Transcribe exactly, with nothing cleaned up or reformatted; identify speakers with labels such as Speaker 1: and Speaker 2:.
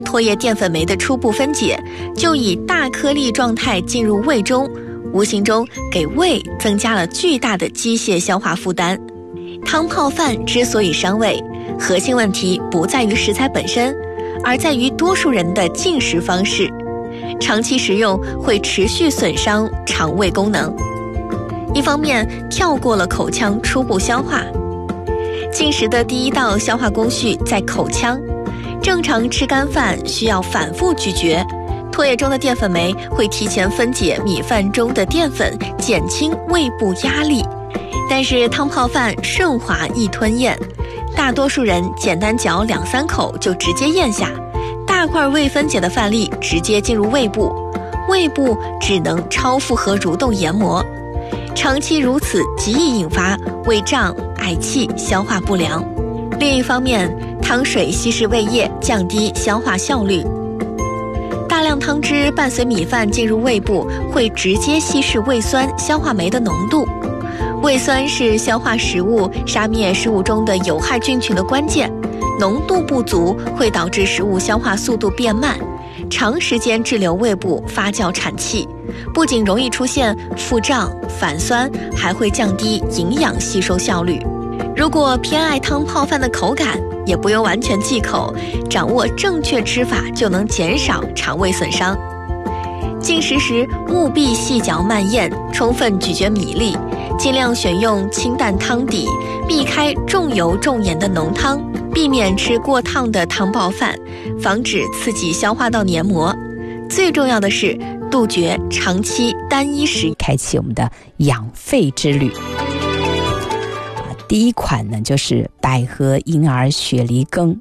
Speaker 1: 唾液淀粉酶的初步分解就以大颗粒状态进入胃中，无形中给胃增加了巨大的机械消化负担。汤泡饭之所以伤胃，核心问题不在于食材本身，而在于多数人的进食方式。长期食用会持续损伤肠胃功能，一方面跳过了口腔初步消化。进食的第一道消化工序在口腔，正常吃干饭需要反复咀嚼，唾液中的淀粉酶会提前分解米饭中的淀粉，减轻胃部压力。但是汤泡饭顺滑易吞咽，大多数人简单嚼两三口就直接咽下，大块未分解的饭粒直接进入胃部，胃部只能超负荷蠕动研磨，长期如此极易引发胃胀、嗳气、消化不良。另一方面，汤水稀释胃液，降低消化效率。大量汤汁伴随米饭进入胃部，会直接稀释胃酸、消化酶的浓度。胃酸是消化食物、杀灭食物中的有害菌群的关键，浓度不足会导致食物消化速度变慢，长时间滞留胃部发酵产气，不仅容易出现腹胀、反酸，还会降低营养吸收效率。如果偏爱汤泡饭的口感，也不用完全忌口，掌握正确吃法就能减少肠胃损伤。进食时务必细嚼慢咽，充分咀嚼米粒，尽量选用清淡汤底，避开重油重盐的浓汤，避免吃过烫的汤泡饭，防止刺激消化道黏膜。最重要的是杜绝长期单一食，
Speaker 2: 开启我们的养肺之旅。第一款呢，就是百合银耳雪梨羹。